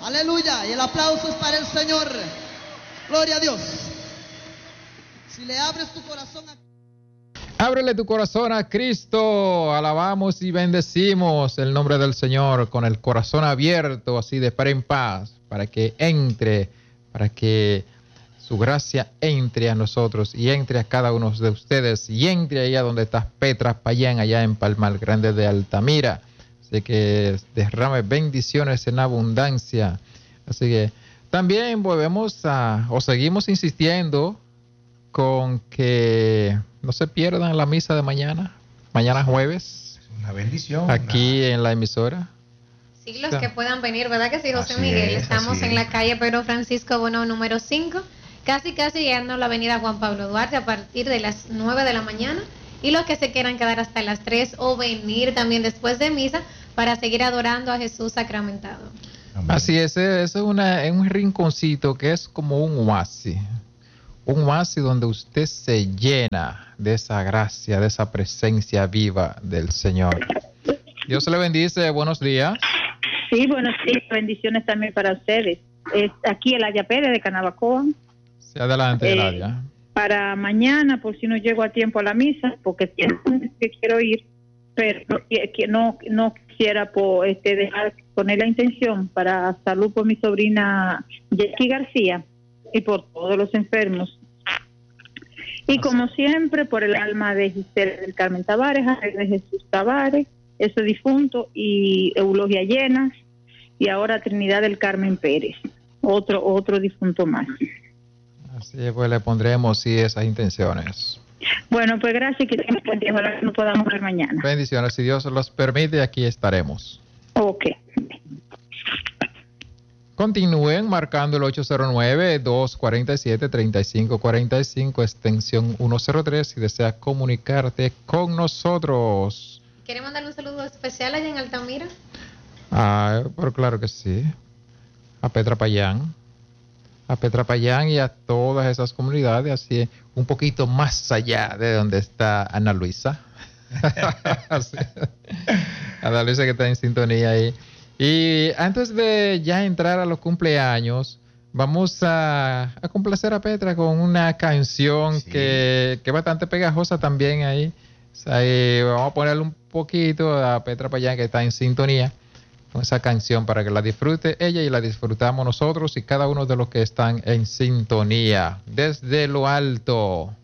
Aleluya. Y el aplauso es para el Señor. Gloria a Dios. Si le abres tu corazón a... Ábrele tu corazón a Cristo. Alabamos y bendecimos el nombre del Señor con el corazón abierto, así de par en paz, para que entre, para que su gracia entre a nosotros y entre a cada uno de ustedes y entre allá donde está Petra Payán, allá en Palmar Grande de Altamira. Así que derrame bendiciones en abundancia. Así que también seguimos insistiendo con que no se pierdan la misa de mañana jueves. Es una bendición. Aquí en la emisora. Sí, los que puedan venir, ¿verdad que sí, José Miguel? Estamos en la calle Pedro Francisco Bono número 5, casi llegando a la avenida Juan Pablo Duarte a partir de las 9 de la mañana. Y los que se quieran quedar hasta las 3 o venir también después de misa para seguir adorando a Jesús sacramentado. Amén. Así es, es un rinconcito que es como un oasis. Un oasis donde usted se llena de esa gracia, de esa presencia viva del Señor. Dios le bendice. Buenos días. Sí, buenos días. Bendiciones también para ustedes. Aquí Eladia Pérez de Canabacoa. Sí, adelante, Eladia. Para mañana, por si no llego a tiempo a la misa, porque quiero ir, pero no quisiera dejar poner la intención para salud por mi sobrina Jackie García y por todos los enfermos. Y como siempre, por el alma de Gisela del Carmen Tavares, de Jesús Tavares, ese difunto, y Eulogia Llenas, y ahora Trinidad del Carmen Pérez, otro difunto más. Así pues le pondremos esas intenciones. Bueno, pues gracias, que tengan buen día, ojalá que nos podamos ver mañana. Bendiciones, si Dios los permite, aquí estaremos. Ok. Continúen marcando el 809-247-3545, extensión 103, si desea comunicarte con nosotros. ¿Quiere mandarle un saludo especial allá en Altamira? Pero claro que sí. A Petra Payán y a todas esas comunidades, así un poquito más allá de donde está Ana Luisa. Ana Luisa, que está en sintonía ahí. Y antes de ya entrar a los cumpleaños, vamos a complacer a Petra con una canción que es bastante pegajosa también ahí. Vamos a ponerle un poquito a Petra Payán, que está en sintonía con esa canción, para que la disfrute ella y la disfrutamos nosotros y cada uno de los que están en sintonía. Desde lo alto.